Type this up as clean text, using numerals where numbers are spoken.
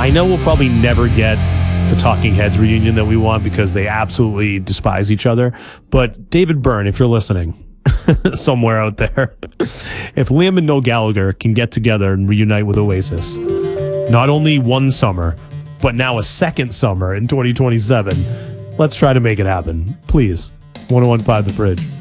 I know we'll probably never get the Talking Heads reunion that we want because they absolutely despise each other. But David Byrne, if you're listening somewhere out there, if Liam and Noel Gallagher can get together and reunite with Oasis, not only one summer, but now a second summer in 2027, let's try to make it happen. Please. 101.5 The Bridge.